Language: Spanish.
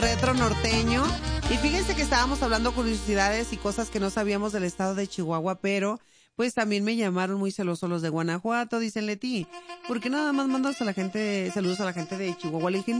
Retro norteño. Y fíjense que estábamos hablando curiosidades y cosas que no sabíamos del estado de Chihuahua, pero pues también me llamaron muy celosos los de Guanajuato. Dicen, Leti, ¿por qué nada más mandas a la gente, saludos a la gente de Chihuahua? Le dije,